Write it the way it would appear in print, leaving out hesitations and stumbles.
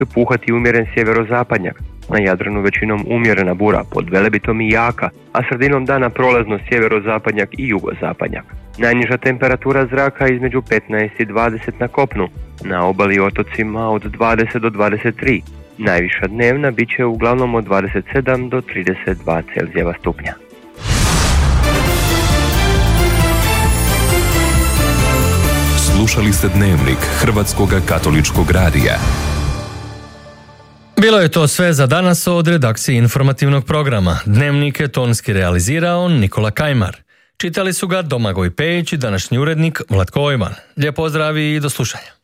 puhati umjeren sjeverozapadnjak, na Jadranu većinom umjerena bura, pod Velebitom i jaka, a sredinom dana prolazno sjeverozapadnjak i jugozapadnjak. Najniža temperatura zraka između 15 i 20 na kopnu, na obali i otocima od 20 do 23. Najviša dnevna bit će uglavnom od 27 do 32 Celzijeva stupnja. Slušali ste Dnevnik Hrvatskog katoličkog radija. Bilo je to sve za danas od redakcije informativnog programa. Dnevnik je tonski realizirao Nikola Kajmar. Čitali su ga Domagoj Pejić i današnji urednik Vlatko Ojman. Lijep pozdrav i do slušanja.